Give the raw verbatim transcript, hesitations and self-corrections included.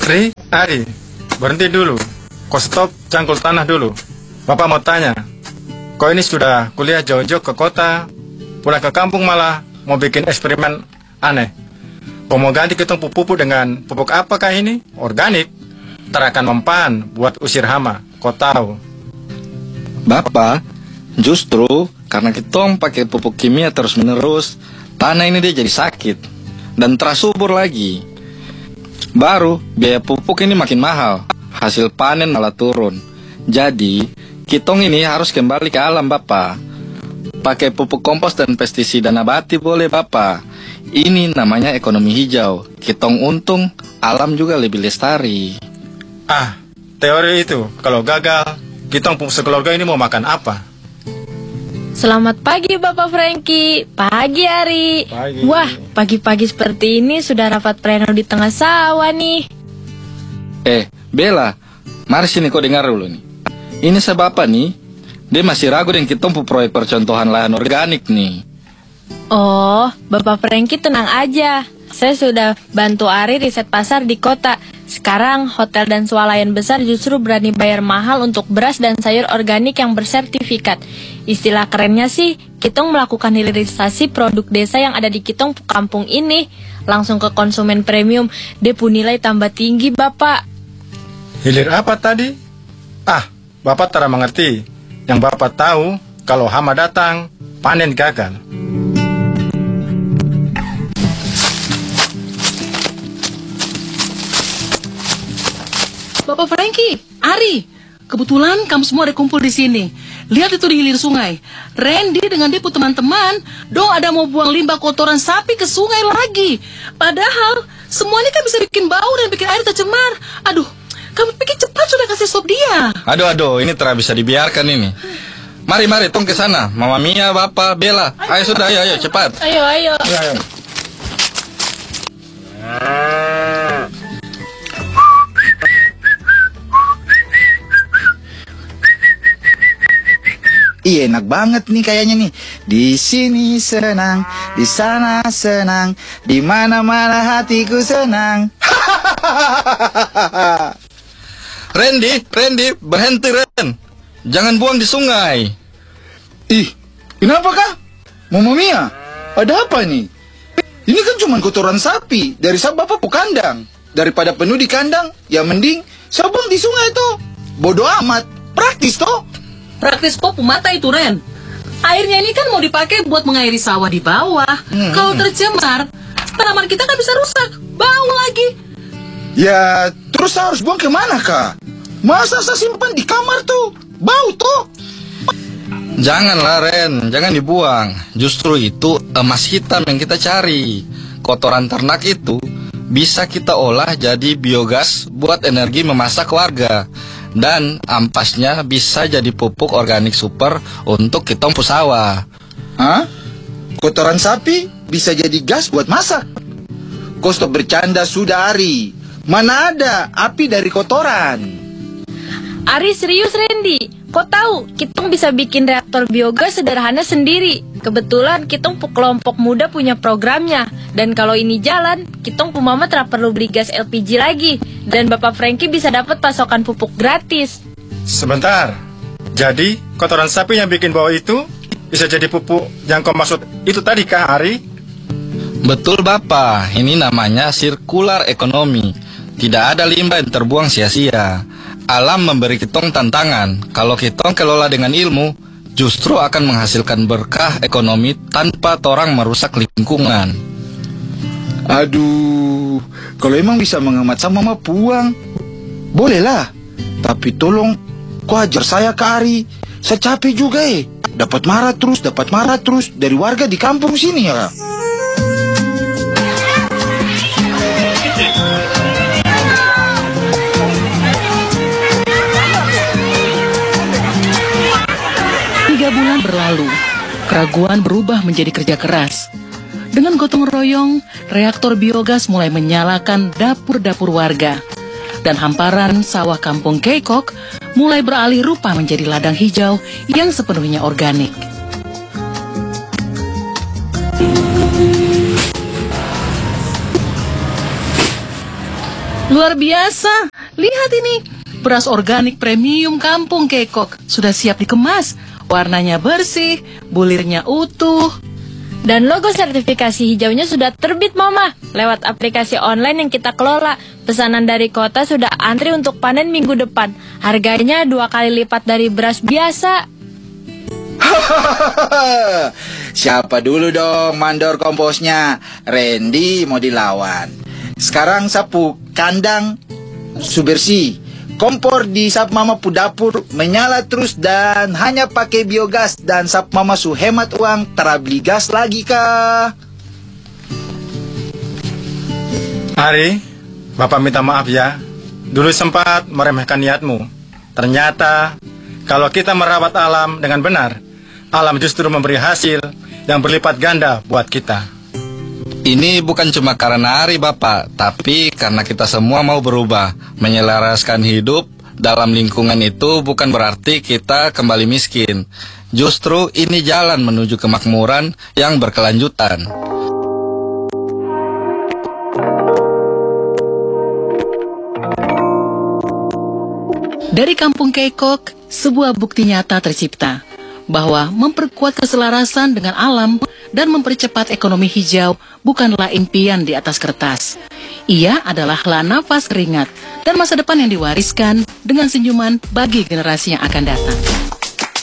Ri, Ari, berhenti dulu. Kau stop, cangkul tanah dulu. Bapak mau tanya, kau ini sudah kuliah jauh-jauh ke kota, pulang ke kampung malah mau bikin eksperimen aneh. Kau mau ganti ketong pupuk dengan pupuk apakah ini? Organik. Terakan mempan buat usir hama. Kau tahu. Bapak, justru karena kitong pakai pupuk kimia terus-menerus, tanah ini dia jadi sakit dan terasubur lagi. Baru biaya pupuk ini makin mahal, hasil panen malah turun. Jadi kitong ini harus kembali ke alam, Bapak. Pakai pupuk kompos dan pestisida nabati boleh, Bapak. Ini namanya ekonomi hijau. Kitong untung, alam juga lebih lestari. Ah, teori itu kalau gagal, kita sekeluarga ini mau makan apa? Selamat pagi Bapak Franky. Pagi Ari. Pagi. Wah, pagi-pagi seperti ini sudah rapat pleno di tengah sawah nih. Eh, Bella, mari sini kau dengar dulu nih. Ini sebab apa nih? Dia masih ragu dengan kita proyek percontohan lahan organik nih. Oh, Bapak Franky tenang aja. Saya sudah bantu Ari riset pasar di kota. Sekarang hotel dan swalayan besar justru berani bayar mahal untuk beras dan sayur organik yang bersertifikat. Istilah kerennya sih, Kitong melakukan hilirisasi produk desa yang ada di Kitong kampung ini. Langsung ke konsumen premium, depu nilai tambah tinggi, Bapak. Hilir apa tadi? Ah, Bapak tidak mengerti. Yang Bapak tahu, kalau hama datang, panen gagal. Bapak Franky, Ari, kebetulan kamu semua ada kumpul di sini. Lihat itu di hilir sungai. Randy dengan dia teman-teman, dong ada mau buang limbah kotoran sapi ke sungai lagi. Padahal semua ini kan bisa bikin bau dan bikin air tercemar. Aduh, kamu pikir cepat sudah kasih stop dia. Aduh, aduh, ini tidak bisa dibiarkan ini. Mari, mari, tong ke sana. Mama Mia, Bapak, Bella. Ayo sudah, ayo, ayo, cepat. Ayo, ayo. Ayo, ayo. Iya, enak banget nih kayaknya nih. Di sini senang, di sana senang, di mana-mana hatiku senang. Randy, Randy, berhenti, Ren. Jangan buang di sungai. Ih, kenapa kah? Mama Mia, ada apa nih? Ini kan cuma kotoran sapi dari sabab apa kandang. Daripada penuh di kandang, ya mending saya buang di sungai tuh. Bodoh amat, praktis toh. Praktis kok mata itu, Ren. Airnya ini kan mau dipakai buat mengairi sawah di bawah. Hmm. Kalau tercemar, tanaman kita kan bisa rusak, bau lagi. Ya, terus saya harus buang kemana kah? Masa saya simpan di kamar tuh? Bau tuh. Janganlah, Ren, jangan dibuang. Justru itu emas hitam yang kita cari. Kotoran ternak itu bisa kita olah jadi biogas buat energi memasak warga. Dan ampasnya bisa jadi pupuk organik super untuk kitong sawah. Hah? Kotoran sapi bisa jadi gas buat masak? Kau stop bercanda sudah, Ari. Mana ada api dari kotoran? Ari serius, Randy. Kau tahu, Kitong bisa bikin reaktor biogas sederhana sendiri. Kebetulan Kitong kelompok muda punya programnya. Dan kalau ini jalan, Kitong Pumama tak perlu beli gas L P G lagi. Dan Bapak Franky bisa dapat pasokan pupuk gratis. Sebentar. Jadi, kotoran sapi yang bikin bau itu bisa jadi pupuk yang kau maksud itu tadi kah, Ari? Betul, Bapak. Ini namanya sirkular ekonomi. Tidak ada limbah yang terbuang sia-sia. Alam memberi kitong tantangan. Kalau kitong kelola dengan ilmu, justru akan menghasilkan berkah ekonomi tanpa orang merusak lingkungan. Aduh, kalau emang bisa menghemat sama mama buang, bolehlah. Tapi tolong kau ajar saya ke Ari. Saya capek juga eh. Dapat marah terus, dapat marah terus dari warga di kampung sini ya. Tiga bulan berlalu, keraguan berubah menjadi kerja keras. Dengan gotong royong, reaktor biogas mulai menyalakan dapur-dapur warga. Dan hamparan sawah kampung Keikok mulai beralih rupa menjadi ladang hijau yang sepenuhnya organik. Luar biasa. Lihat ini. Beras organik premium Kampung Kekok sudah siap dikemas. Warnanya bersih, bulirnya utuh. Dan logo sertifikasi hijaunya sudah terbit, Mama. Lewat aplikasi online yang kita kelola. Pesanan dari kota sudah antri untuk panen minggu depan. Harganya dua kali lipat dari beras biasa. Siapa dulu dong mandor komposnya? Randy mau dilawan. Sekarang sapu kandang su bersih. Kompor di sap mama pu dapur menyala terus dan hanya pakai biogas dan sap mama su hemat uang tara beli gas lagi kah? Ari, Bapak minta maaf ya. Dulu sempat meremehkan niatmu. Ternyata kalau kita merawat alam dengan benar, alam justru memberi hasil yang berlipat ganda buat kita. Ini bukan cuma karena Ari Bapak, tapi karena kita semua mau berubah. Menyelaraskan hidup dalam lingkungan itu bukan berarti kita kembali miskin. Justru ini jalan menuju kemakmuran yang berkelanjutan. Dari Kampung Kekok, sebuah bukti nyata tercipta bahwa memperkuat keselarasan dengan alam dan mempercepat ekonomi hijau bukanlah impian di atas kertas. Ia adalah nafas keringat dan masa depan yang diwariskan dengan senyuman bagi generasi yang akan datang.